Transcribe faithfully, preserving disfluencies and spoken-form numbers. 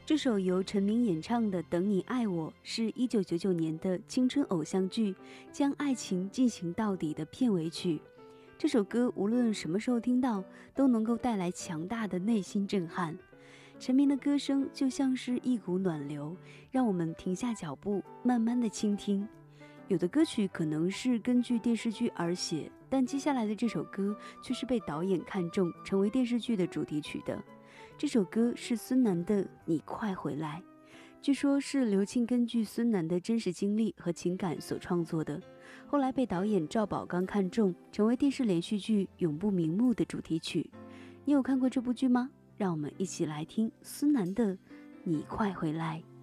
这首由陈明演唱的《等你爱我》是一九九九年的青春偶像剧《将爱情进行到底》的片尾曲。这首歌无论什么时候听到，都能够带来强大的内心震撼。陈明的歌声就像是一股暖流，让我们停下脚步，慢慢的倾听。有的歌曲可能是根据电视剧而写，但接下来的这首歌却是被导演看中，成为电视剧的主题曲的。这首歌是孙楠的《你快回来》，据说是刘庆根据孙楠的真实经历和情感所创作的，后来被导演赵宝刚看中，成为电视连续剧《永不瞑目》的主题曲。你有看过这部剧吗？让我们一起来听孙楠的《你快回来》。